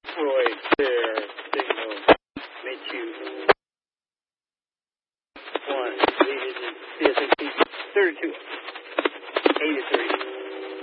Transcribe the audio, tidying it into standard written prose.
Roy, clear, signal, meet you. 1, lead is CSXT 32, 83.